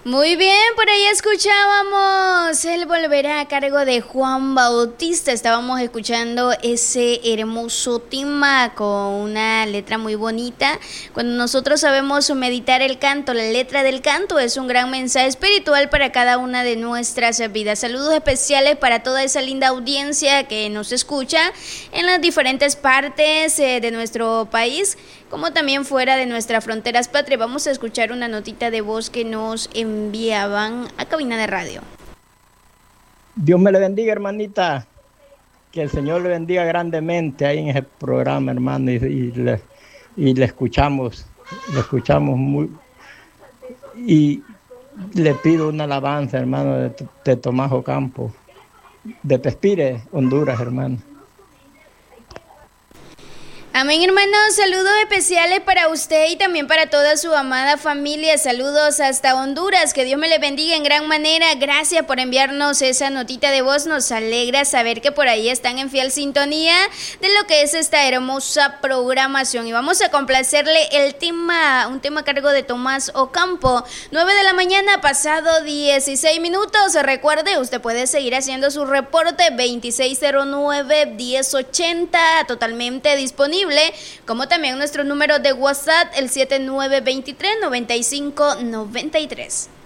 Muy bien, por ahí escuchábamos Él volverá a cargo de Juan Bautista. Estábamos escuchando ese hermoso tema con una letra muy bonita. Cuando nosotros sabemos meditar el canto, la letra del canto es un gran mensaje espiritual para cada una de nuestras vidas. Saludos especiales para toda esa linda audiencia que nos escucha en las diferentes partes de nuestro país, como también fuera de nuestras fronteras patrias. Vamos a escuchar una notita de voz que nos enviaban a cabina de radio. Dios me le bendiga, hermanita. Que el Señor le bendiga grandemente ahí en ese programa, hermano, y le escuchamos muy. Y le pido una alabanza, hermano, de Tomás Ocampo, de Pespire, Honduras, hermano. Amén, hermanos, saludos especiales para usted y también para toda su amada familia. Saludos hasta Honduras, que Dios me le bendiga en gran manera. Gracias por enviarnos esa notita de voz. Nos alegra saber que por ahí están en fiel sintonía de lo que es esta hermosa programación. Y vamos a complacerle un tema a cargo de Tomás Ocampo. 9 de la mañana, pasado 16 minutos. Recuerde, usted puede seguir haciendo su reporte 2609-1080, totalmente disponible, como también nuestro número de WhatsApp, el 7923-9593.